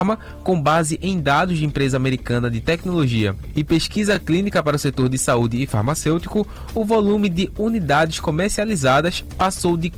com base em dados de empresa americana de tecnologia e pesquisa clínica para o setor de saúde e farmacêutico, o volume de unidades comercializadas passou de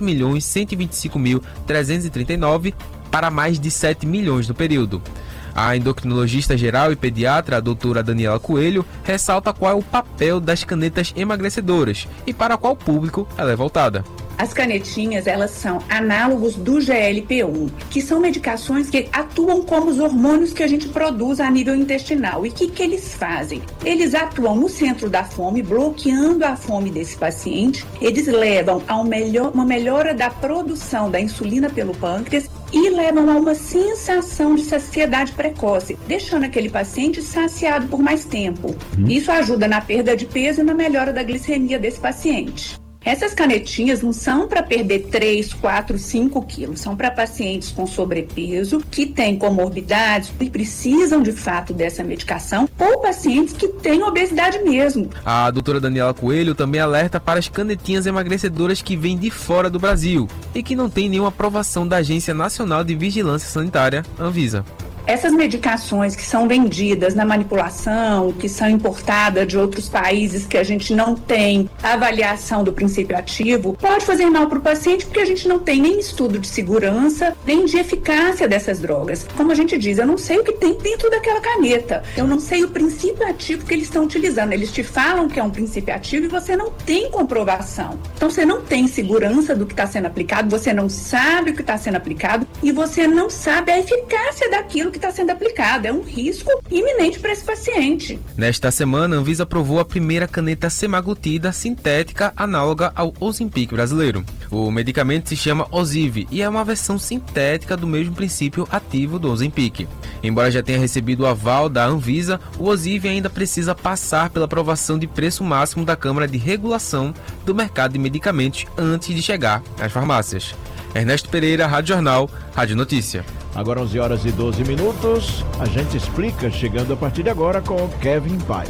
4.125.339 para mais de 7 milhões no período. A endocrinologista geral e pediatra, a doutora Daniela Coelho, ressalta qual é o papel das canetas emagrecedoras e para qual público ela é voltada. As canetinhas, elas são análogos do GLP-1, que são medicações que atuam como os hormônios que a gente produz a nível intestinal. E o que eles fazem? Eles atuam no centro da fome, bloqueando a fome desse paciente. Eles levam a uma melhora da produção da insulina pelo pâncreas e levam a uma sensação de saciedade precoce, deixando aquele paciente saciado por mais tempo. Isso ajuda na perda de peso e na melhora da glicemia desse paciente. Essas canetinhas não são para perder 3, 4, 5 quilos, são para pacientes com sobrepeso, que têm comorbidades e precisam de fato dessa medicação, ou pacientes que têm obesidade mesmo. A doutora Daniela Coelho também alerta para as canetinhas emagrecedoras que vêm de fora do Brasil e que não têm nenhuma aprovação da Agência Nacional de Vigilância Sanitária, Anvisa. Essas medicações que são vendidas na manipulação, que são importadas de outros países que a gente não tem avaliação do princípio ativo, pode fazer mal para o paciente porque a gente não tem nem estudo de segurança, nem de eficácia dessas drogas. Como a gente diz, eu não sei o que tem dentro daquela caneta, eu não sei o princípio ativo que eles estão utilizando. Eles te falam que é um princípio ativo e você não tem comprovação. Então você não tem segurança do que está sendo aplicado, você não sabe o que está sendo aplicado e você não sabe a eficácia daquilo que está sendo aplicado. É um risco iminente para esse paciente. Nesta semana, a Anvisa aprovou a primeira caneta semaglutida sintética análoga ao Ozempic brasileiro. O medicamento se chama Ozivy e é uma versão sintética do mesmo princípio ativo do Ozempic. Embora já tenha recebido o aval da Anvisa, o Ozivy ainda precisa passar pela aprovação de preço máximo da Câmara de Regulação do Mercado de Medicamentos antes de chegar às farmácias. Ernesto Pereira, Rádio Jornal, Rádio Notícia. Agora 11 horas e 12 minutos, a gente explica, chegando a partir de agora com Kevin Paz.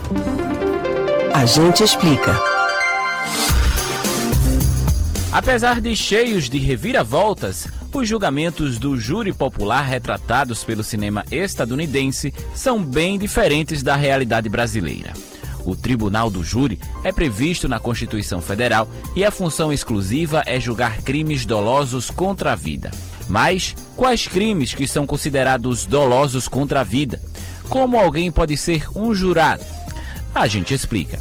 A gente explica. Apesar de cheios de reviravoltas, os julgamentos do júri popular retratados pelo cinema estadunidense são bem diferentes da realidade brasileira. O Tribunal do Júri é previsto na Constituição Federal e a função exclusiva é julgar crimes dolosos contra a vida. Mas quais crimes que são considerados dolosos contra a vida? Como alguém pode ser um jurado? A gente explica.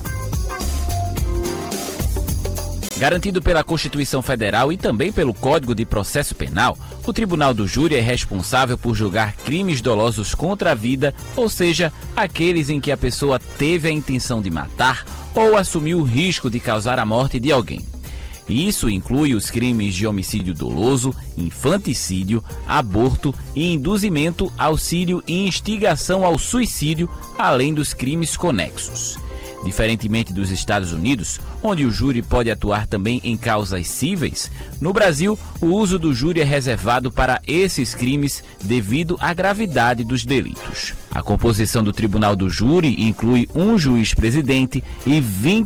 Garantido pela Constituição Federal e também pelo Código de Processo Penal, o Tribunal do Júri é responsável por julgar crimes dolosos contra a vida, ou seja, aqueles em que a pessoa teve a intenção de matar ou assumiu o risco de causar a morte de alguém. Isso inclui os crimes de homicídio doloso, infanticídio, aborto e induzimento, auxílio e instigação ao suicídio, além dos crimes conexos. Diferentemente dos Estados Unidos, onde o júri pode atuar também em causas cíveis, no Brasil, o uso do júri é reservado para esses crimes devido à gravidade dos delitos. A composição do Tribunal do Júri inclui um juiz-presidente e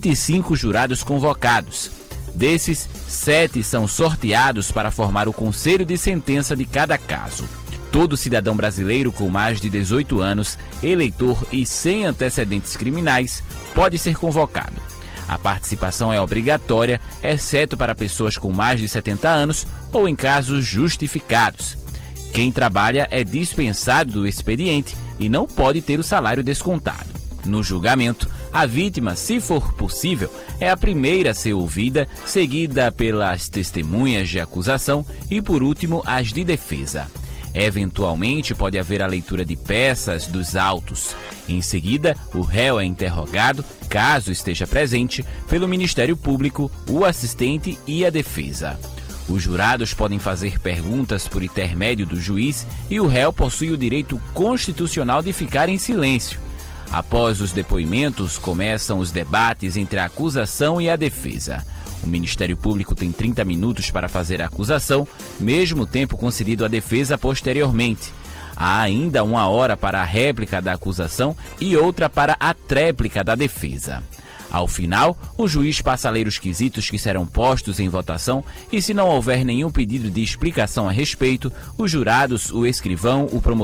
25 jurados convocados. Desses, 7 são sorteados para formar o conselho de sentença de cada caso. Todo cidadão brasileiro com mais de 18 anos, eleitor e sem antecedentes criminais, pode ser convocado. A participação é obrigatória, exceto para pessoas com mais de 70 anos ou em casos justificados. Quem trabalha é dispensado do expediente e não pode ter o salário descontado. No julgamento, a vítima, se for possível, é a primeira a ser ouvida, seguida pelas testemunhas de acusação e, por último, as de defesa. Eventualmente, pode haver a leitura de peças dos autos. Em seguida, o réu é interrogado, caso esteja presente, pelo Ministério Público, o assistente e a defesa. Os jurados podem fazer perguntas por intermédio do juiz e o réu possui o direito constitucional de ficar em silêncio. Após os depoimentos, começam os debates entre a acusação e a defesa. O Ministério Público tem 30 minutos para fazer a acusação, mesmo tempo concedido à defesa posteriormente. Há ainda 1 hora para a réplica da acusação e outra para a tréplica da defesa. Ao final, o juiz passa a ler os quesitos que serão postos em votação e, se não houver nenhum pedido de explicação a respeito, os jurados, o escrivão, o promotor